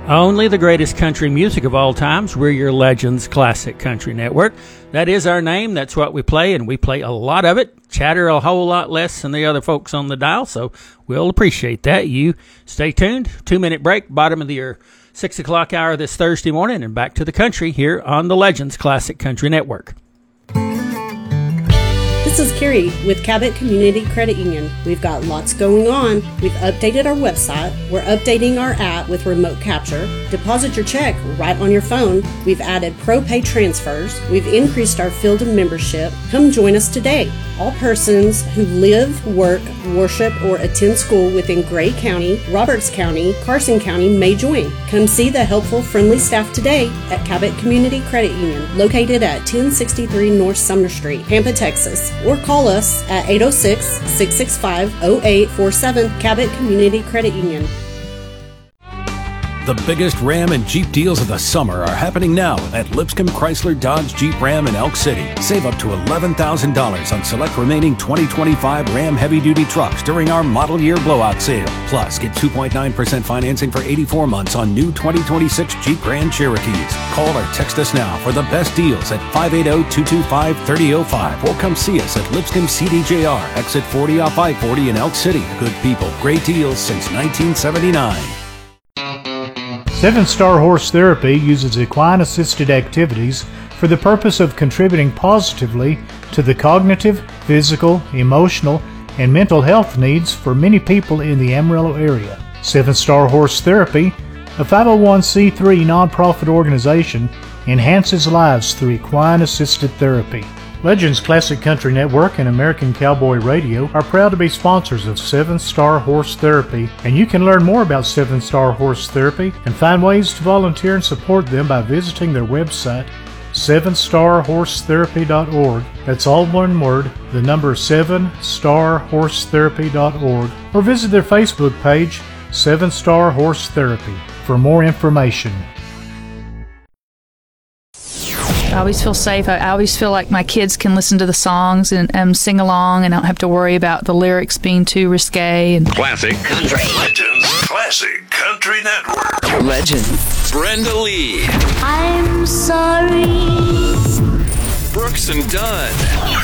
Only the greatest country music of all times. We're your Legends Classic Country Network. That is our name. That's what we play, and we play a lot of it. Chatter a whole lot less than the other folks on the dial, so we'll appreciate that. You stay tuned. 2-minute break, bottom of your 6 o'clock hour this Thursday morning, and back to the country here on the Legends Classic Country Network. This is Carrie with Cabot Community Credit Union. We've got lots going on. We've updated our website. We're updating our app with remote capture. Deposit your check right on your phone. We've added ProPay transfers. We've increased our field of membership. Come join us today. All persons who live, work, worship, or attend school within Gray County, Roberts County, Carson County may join. Come see the helpful, friendly staff today at Cabot Community Credit Union, located at 1063 North Sumner Street, Pampa, Texas. Or call us at 806-665-0847, Cabot Community Credit Union. The biggest Ram and Jeep deals of the summer are happening now at Lipscomb Chrysler Dodge Jeep Ram in Elk City. Save up to $11,000 on select remaining 2025 Ram heavy-duty trucks during our model year blowout sale. Plus, get 2.9% financing for 84 months on new 2026 Jeep Grand Cherokees. Call or text us now for the best deals at 580-225-3005 or come see us at Lipscomb CDJR, exit 40 off I-40 in Elk City. Good people, great deals since 1979. 7-Star Horse Therapy uses equine-assisted activities for the purpose of contributing positively to the cognitive, physical, emotional, and mental health needs for many people in the Amarillo area. 7-Star Horse Therapy, a 501c3 nonprofit organization, enhances lives through equine-assisted therapy. Legends Classic Country Network and American Cowboy Radio are proud to be sponsors of 7-Star Horse Therapy, and you can learn more about 7-Star Horse Therapy and find ways to volunteer and support them by visiting their website, 7starhorsetherapy.org. That's all one word, the number 7starhorsetherapy.org, or visit their Facebook page, 7-Star Horse Therapy, for more information. I always feel safe. I always feel like my kids can listen to the songs and sing along, and I don't have to worry about the lyrics being too risque. And Classic Country. Legends Classic Country Network. Legends. Brenda Lee. I'm sorry. Brooks and Dunn.